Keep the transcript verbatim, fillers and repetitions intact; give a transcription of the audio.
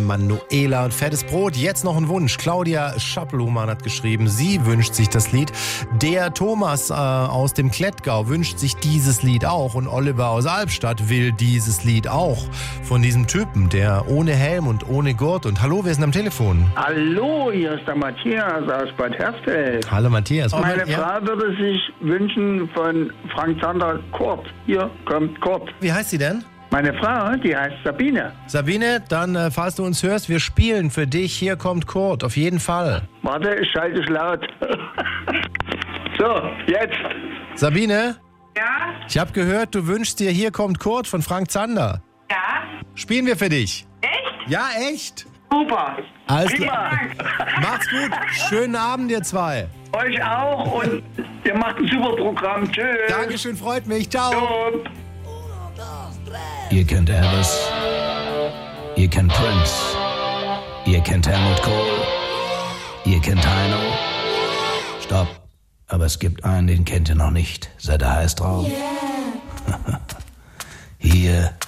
Manuela und Fettes Brot. Jetzt noch ein Wunsch. Claudia Schappelhumann hat geschrieben, sie wünscht sich das Lied. Der Thomas äh, aus dem Klettgau wünscht sich dieses Lied auch. Und Oliver aus Albstadt will dieses Lied auch. Von diesem Typen, der ohne Helm und ohne Gurt. Und hallo, wer ist denn am Telefon? Hallo, hier ist der Matthias aus Bad Hersfeld. Hallo Matthias. Meine ja. Frau würde sich wünschen von Frank Zander Kurt. Hier kommt Kurt. Wie heißt sie denn? Meine Frau, die heißt Sabine. Sabine, dann, äh, falls du uns hörst, wir spielen für dich. Hier kommt Kurt, auf jeden Fall. Warte, ich schalte es laut. So, jetzt. Sabine? Ja? Ich habe gehört, du wünschst dir Hier kommt Kurt von Frank Zander. Ja? Spielen wir für dich. Echt? Ja, echt. Super. Alles Prima. klar. Macht's gut. Schönen Abend, ihr zwei. Euch auch und ihr macht ein super Programm. Tschüss. Dankeschön, freut mich. Ciao. Jo. Ihr kennt Elvis, ihr kennt Prince, ihr kennt Helmut Kohl, ihr kennt Heino. Stopp, aber es gibt einen, den kennt ihr noch nicht. Seid ihr heiß drauf? Yeah. Hier